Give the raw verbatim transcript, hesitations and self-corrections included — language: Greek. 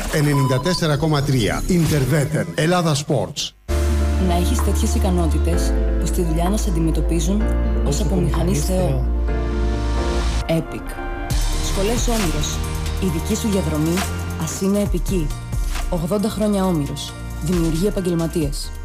ενενήντα τέσσερα κόμμα τρία. Interveter. Ελλάδα Sports. Να έχεις τέτοιες ικανότητες που στη δουλειά να σε αντιμετωπίζουν ως απομηχανής Θεό. Epic. Σχολές Όμηρος. Η δική σου διαδρομή ας είναι επική. ογδόντα χρόνια Όμηρος. Δημιουργεί επαγγελματίες.